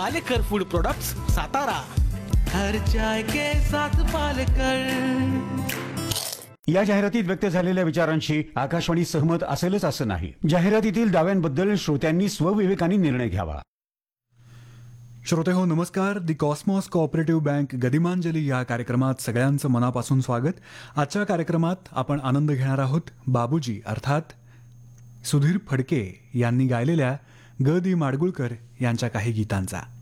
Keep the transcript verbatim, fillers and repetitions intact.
Palekar food products, Satara. हर चाय के साथ पालेकर. या जाहिरातीत व्यक्त झालेल्या विचारांशी आकाशवाणी सहमत असेलच असं नाही. जाहिरातीतील दाव्यांबद्दल श्रोत्यांनी स्वविवेकाने निर्णय घ्यावा. श्रोते हो, नमस्कार. दी कॉस्मॉस कोऑपरेटिव्ह बँक गदिमांजली या कार्यक्रमात सगळ्यांचं मनापासून स्वागत. आजच्या कार्यक्रमात आपण आनंद घेणार आहोत बाबूजी अर्थात सुधीर फडके यांनी गायलेल्या ग दी माडगुळकर यांच्या काही गीतांचा.